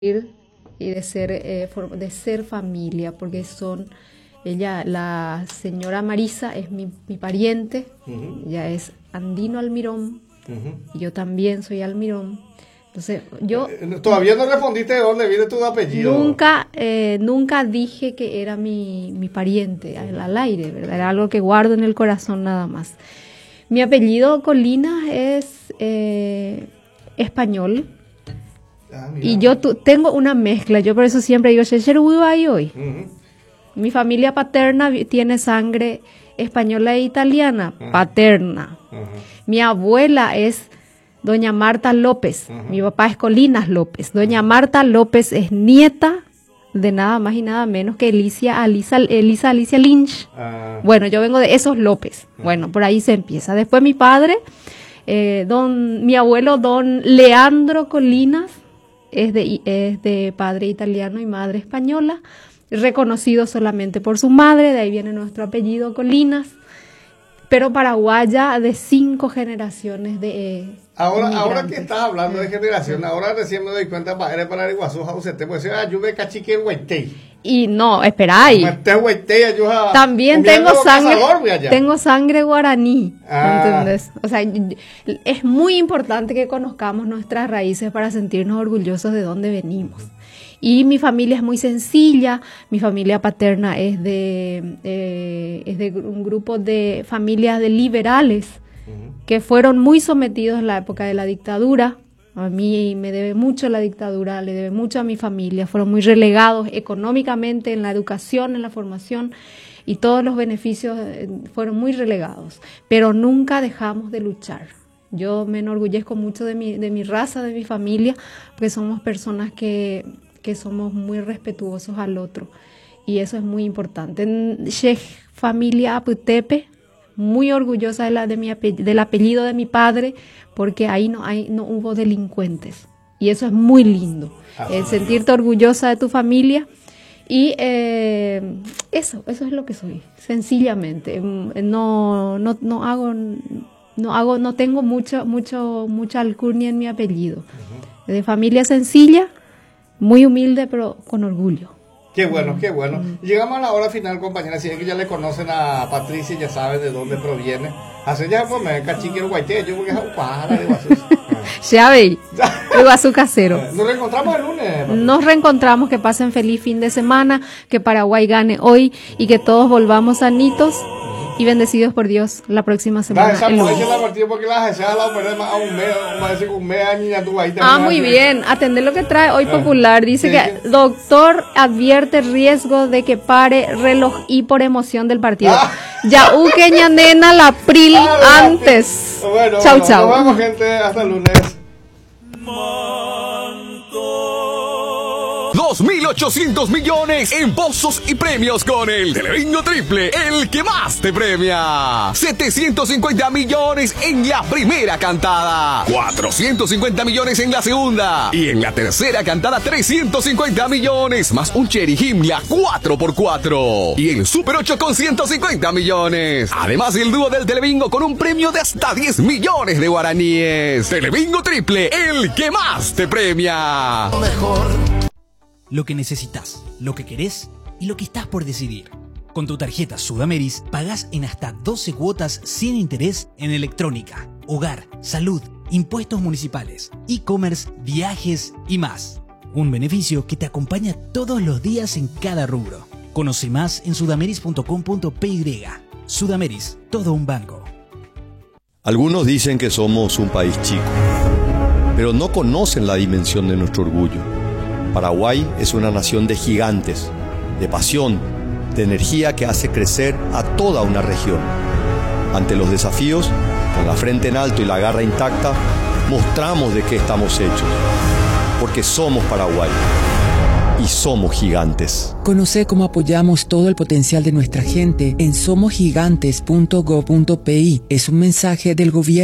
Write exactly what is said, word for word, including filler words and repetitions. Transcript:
y de ser eh, de ser familia, porque son ella, la señora Marisa es mi, mi pariente, uh-huh. Ella es Andino Almirón, uh-huh. Y yo también soy Almirón. Entonces yo todavía no respondiste de dónde viene tu apellido. Nunca, eh, nunca dije que era mi, mi pariente al, al aire, ¿verdad? Era algo que guardo en el corazón nada más. Mi apellido Colinas es eh, español. Ah, y yo tu, tengo una mezcla, yo por eso siempre digo hoy. Uh-huh. Mi familia paterna tiene sangre española e italiana, uh-huh. Paterna. Uh-huh. Mi abuela es doña Marta López, uh-huh. Mi papá es Colinas López. Doña Marta López es nieta de nada más y nada menos que Elisa Elisa, Elisa Alicia Lynch. Uh-huh. Bueno, yo vengo de esos López. Uh-huh. Bueno, por ahí se empieza. Después mi padre, eh, don, mi abuelo don Leandro Colinas, es de, es de padre italiano y madre española, reconocido solamente por su madre, de ahí viene nuestro apellido Colinas, pero paraguaya de cinco generaciones de eh, ahora ahora que estás hablando de generación, ahora recién me doy cuenta, eres para Iguazú, usted puede decir, yo me cachique en Huaytey. Y no, espera ahí. También tengo sangre, tengo sangre guaraní, ah. ¿Entendés? O sea, es muy importante que conozcamos nuestras raíces para sentirnos orgullosos de dónde venimos. Y mi familia es muy sencilla, mi familia paterna es de, eh, es de un grupo de familias de liberales uh-huh. Que fueron muy sometidos en la época de la dictadura. A mí me debe mucho la dictadura, le debe mucho a mi familia, fueron muy relegados económicamente en la educación, en la formación, y todos los beneficios fueron muy relegados, pero nunca dejamos de luchar. Yo me enorgullezco mucho de mi, de mi raza, de mi familia, porque somos personas que, que somos muy respetuosos al otro, y eso es muy importante. Sheikh familia Aputepe, muy orgullosa de la, de mi apellido, del apellido de mi padre, porque ahí no hay no hubo delincuentes, y eso es muy lindo, el sentirte orgullosa de tu familia. Y eh, eso eso es lo que soy, sencillamente. No no no hago no hago no tengo mucho mucho mucha alcurnia en mi apellido. De familia sencilla, muy humilde, pero con orgullo. Qué bueno, qué bueno. Mm. Llegamos a la hora final, compañera. Si es que ya le conocen a Patricia, ya saben de dónde proviene. Hace ya, pues, me cachique el guayte, yo porque es un pájaro de Iguazú. Ya veis, Iguazú casero. Nos reencontramos el lunes, Patricia. Nos reencontramos, que pasen feliz fin de semana, que Paraguay gane hoy y que todos volvamos sanitos y bendecidos por Dios la próxima semana. Ah, muy bien. Atender lo que trae Hoy Popular. Dice sí, que sí. Doctor advierte riesgo de que pare reloj y por emoción del partido. Ah. Ya uqueña nena la pril ah, antes. Bueno, chau, bueno, chau. Nos vemos, gente. Hasta el lunes. dos mil ochocientos millones en pozos y premios con el Telebingo Triple, el que más te premia. setecientos cincuenta millones en la primera cantada, cuatrocientos cincuenta millones en la segunda, y en la tercera cantada trescientos cincuenta millones, más un Cherry Himmler cuatro por cuatro, y el Super ocho con ciento cincuenta millones. Además, el dúo del Telebingo con un premio de hasta diez millones de guaraníes. Telebingo Triple, el que más te premia. Mejor. Lo que necesitas, lo que querés y lo que estás por decidir. Con tu tarjeta Sudameris pagás en hasta doce cuotas sin interés en electrónica, hogar, salud, impuestos municipales, e-commerce, viajes y más. Un beneficio que te acompaña todos los días en cada rubro. Conoce más en sudameris punto com punto pe y. Sudameris, todo un banco. Algunos dicen que somos un país chico, pero no conocen la dimensión de nuestro orgullo. Paraguay es una nación de gigantes, de pasión, de energía que hace crecer a toda una región. Ante los desafíos, con la frente en alto y la garra intacta, mostramos de qué estamos hechos. Porque somos Paraguay y somos gigantes. Conoce cómo apoyamos todo el potencial de nuestra gente en somos gigantes punto gob punto pe. Es un mensaje del gobierno.